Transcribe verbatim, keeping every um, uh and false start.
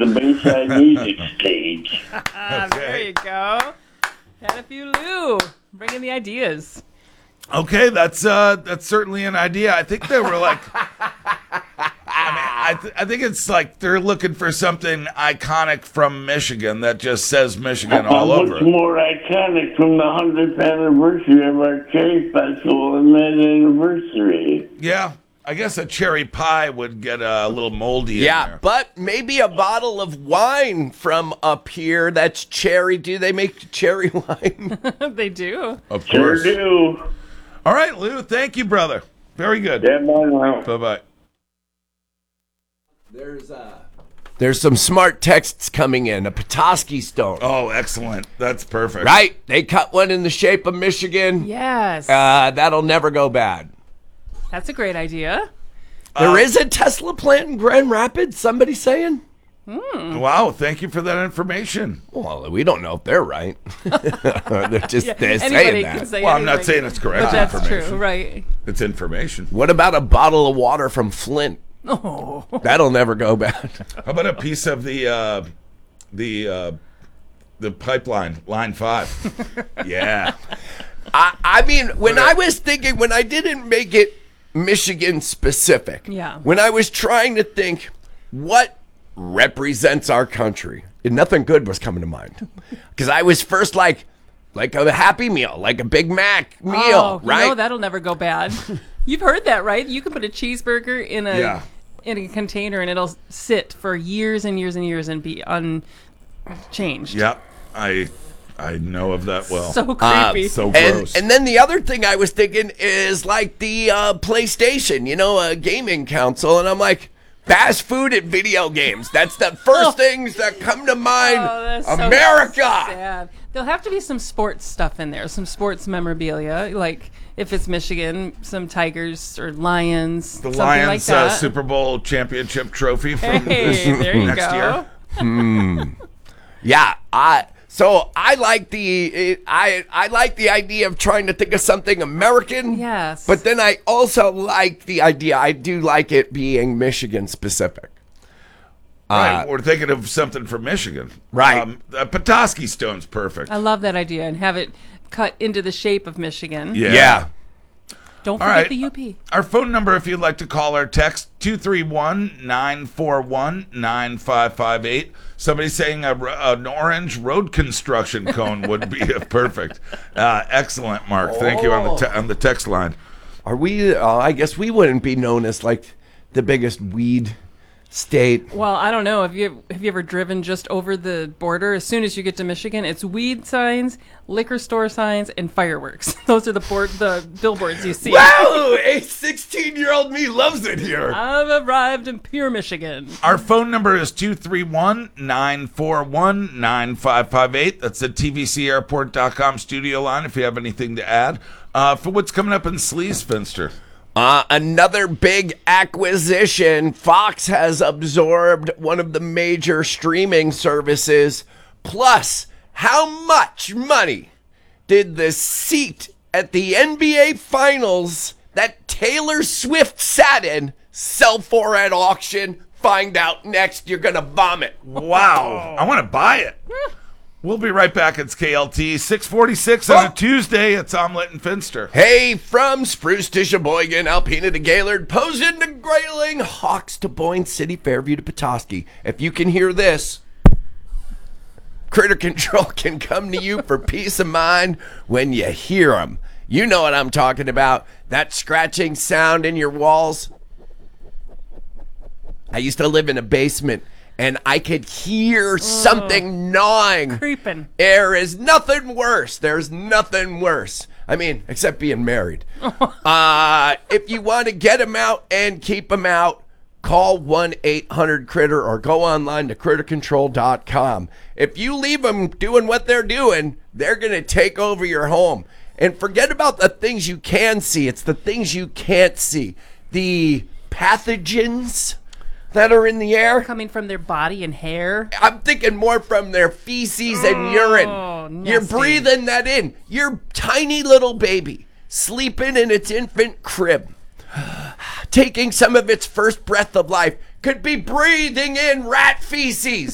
the Bayside Music Stage. Okay. There you go. Had a few Lou. Bringing the ideas. Okay, that's uh, that's certainly an idea. I think they were like, I mean, I, th- I think it's like they're looking for something iconic from Michigan that just says Michigan all uh, over. What's more iconic from the hundredth anniversary of our Cherry Festival and that anniversary? Yeah, I guess a cherry pie would get a little moldy. Yeah, in there. but maybe a bottle of wine from up here that's cherry. Do they make cherry wine? They do. Of Sure course. do. All right, Lou. Thank you, brother. Very good. Yeah, bye. Bye bye. There's uh There's some smart texts coming in. A Petoskey stone. Oh, excellent. That's perfect. Right? They cut one in the shape of Michigan. Yes. Uh, that'll never go bad. That's a great idea. There Uh, is a Tesla plant in Grand Rapids, somebody saying? Wow, thank you for that information. Well, we don't know if they're right. They're just Yeah, they're saying anybody that. can say Well, I'm not anything. saying it's correct But that's information. true, right? It's information. What about a bottle of water from Flint? Oh. That'll never go bad. How about a piece of the uh, the uh, the pipeline, line five? Yeah. I, I mean, when I was thinking, when I didn't make it Michigan specific, Yeah. when I was trying to think what represents our country, and nothing good was coming to mind. Because I was first like, like a Happy Meal, like a Big Mac meal, Oh, right? You know that'll never go bad. You've heard that, right? You can put a cheeseburger in a Yeah. in a container and it'll sit for years and years and years and be unchanged. Yep. I I know of that well. So creepy. so and, gross. and then the other thing I was thinking is like the uh, PlayStation, you know, a gaming console. And I'm like, fast food and video games. That's the first Oh. things that come to mind. Oh, that's so America. sad. There'll have to be some sports stuff in there, some sports memorabilia, like if it's Michigan, some Tigers or Lions, the something Lions like that. uh, Super Bowl championship trophy from Hey, this there you next go. year. Yeah, I so I like the it, I I like the idea of trying to think of something American. Yes. But then I also like the idea. I do like it being Michigan specific. Right. Uh, We're thinking of something from Michigan. Right. Um, a Petoskey stone's perfect. I love that idea and have it cut into the shape of Michigan. Yeah. yeah. Don't All forget right. the U P. Our phone number, if you'd like to call or text, two three one, nine four one, nine five five eight. Somebody's saying a, an orange road construction cone would be perfect. Uh, excellent, Mark. Thank you on the te- on the text line. Are we? Uh, I guess we wouldn't be known as like the biggest weed state. Well, I don't know. Have you have you ever driven just over the border? As soon as you get to Michigan, it's weed signs, liquor store signs, and fireworks. Those are the board, the billboards you see. Wow, a sixteen-year-old me loves it here. I've arrived in pure Michigan. Our phone number is two three one, nine four one, nine five five eight. That's the T V C airport dot com studio line if you have anything to add. Uh, for what's coming up in Sleaze, Finster. Uh, another big acquisition. Fox has absorbed one of the major streaming services. Plus, how much money did the seat at the N B A Finals that Taylor Swift sat in sell for at auction? Find out next. You're going to vomit. Wow. I want to buy it. We'll be right back. It's K L T six forty-six on a Tuesday. It's Omelet and Finster. Hey, from Spruce to Sheboygan, Alpena to Gaylord, Posen to Grayling, Hawks to Boyne City, Fairview to Petoskey. If you can hear this, Critter Control can come to you for peace of mind when you hear them. You know what I'm talking about. That scratching sound in your walls. I used to live in a basement, and I could hear something gnawing. Creeping. There is nothing worse. There's nothing worse. I mean, except being married. uh, if you want to get them out and keep them out, call one eight hundred critter or go online to critter control dot com. If you leave them doing what they're doing, they're going to take over your home. And forget about the things you can see. It's the things you can't see. The pathogens that are in the air. Coming from their body and hair. I'm thinking more from their feces and urine. You're nasty. breathing that in. Your tiny little baby sleeping in its infant crib, taking some of its first breath of life, could be breathing in rat feces.